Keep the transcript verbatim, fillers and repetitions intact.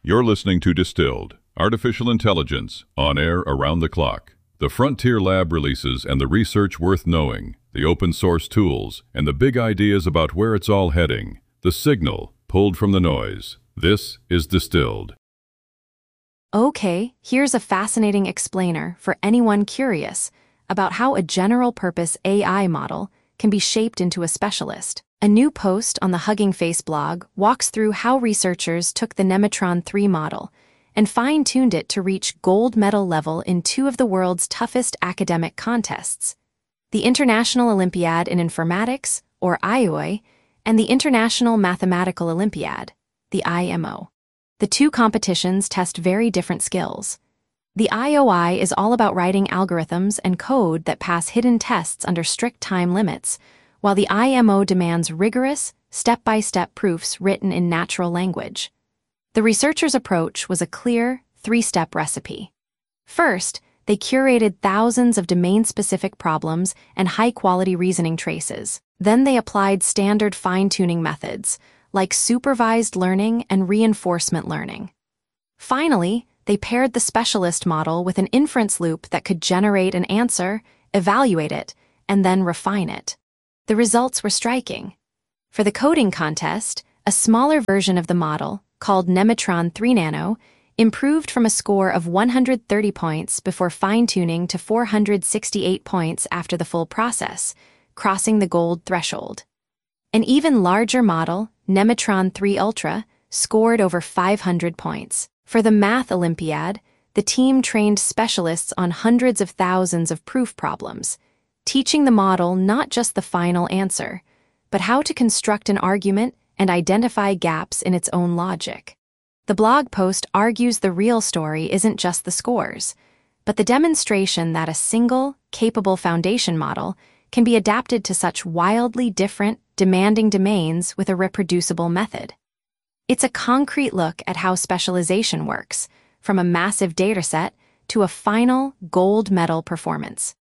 You're listening to Distilled, Artificial Intelligence, on air around the clock. The frontier lab releases and the research worth knowing, the open source tools, and the big ideas about where it's all heading. The signal, pulled from the noise. This is Distilled. Okay, here's a fascinating explainer for anyone curious about how a general-purpose A I model can be shaped into a specialist. A new post on the Hugging Face blog walks through how researchers took the Nematron three model and fine-tuned it to reach gold medal level in two of the world's toughest academic contests, the International Olympiad in Informatics, or I O I, and the International Mathematical Olympiad, the I M O. The two competitions test very different skills. The I O I is all about writing algorithms and code that pass hidden tests under strict time limits, while the I M O demands rigorous, step-by-step proofs written in natural language. The researchers' approach was a clear, three-step recipe. First, they curated thousands of domain-specific problems and high-quality reasoning traces. Then they applied standard fine-tuning methods, like supervised learning and reinforcement learning. Finally, they paired the specialist model with an inference loop that could generate an answer, evaluate it, and then refine it. The results were striking. For the coding contest, a smaller version of the model, called Nematron three Nano, improved from a score of one hundred thirty points before fine-tuning to four hundred sixty-eight points after the full process, crossing the gold threshold. An even larger model, Nematron three Ultra, scored over five hundred points. For the Math Olympiad, the team trained specialists on hundreds of thousands of proof problems, teaching the model not just the final answer, but how to construct an argument and identify gaps in its own logic. The blog post argues the real story isn't just the scores, but the demonstration that a single, capable foundation model can be adapted to such wildly different, demanding domains with a reproducible method. It's a concrete look at how specialization works, from a massive dataset to a final gold medal performance.